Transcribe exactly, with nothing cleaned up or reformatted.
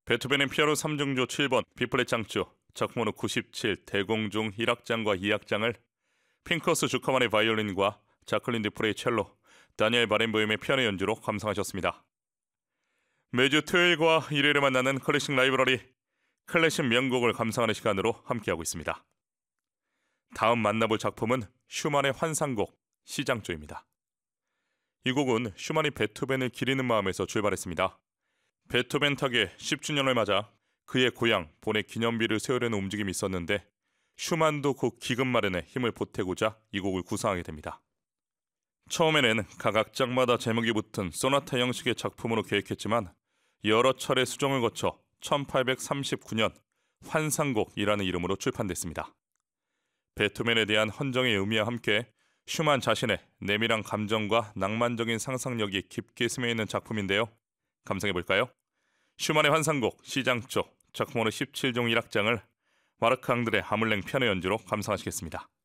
베토벤의 피아노 삼 중조 칠 번 B플랫 장조 작품번호 구십칠 대공중 일 악장과 이 악장을 핑커스 주커만의 바이올린과 자클린 드프레의 첼로, 다니엘 바렌보임의 피아노 연주로 감상하셨습니다. 매주 토요일과 일요일에 만나는 클래식 라이브러리, 클래식 명곡을 감상하는 시간으로 함께하고 있습니다. 다음 만나볼 작품은 슈만의 환상곡 시장조입니다. 이 곡은 슈만이 베토벤을 기리는 마음에서 출발했습니다. 베토벤 타계 십 주년을 맞아 그의 고향 본의 기념비를 세우려는 움직임이 있었는데 슈만도 그 기금 마련에 힘을 보태고자 이 곡을 구상하게 됩니다. 처음에는 각 악장마다 제목이 붙은 소나타 형식의 작품으로 계획했지만 여러 차례 수정을 거쳐 천팔백삼십구 년 환상곡이라는 이름으로 출판됐습니다. 베토벤에 대한 헌정의 의미와 함께 슈만 자신의 내밀한 감정과 낭만적인 상상력이 깊게 스며있는 작품인데요. 감상해볼까요? 슈만의 환상곡 시장조 작품번호 십칠 종 일 악장을 마르크 앙드레 하물랭 피아노 연주로 감상하시겠습니다.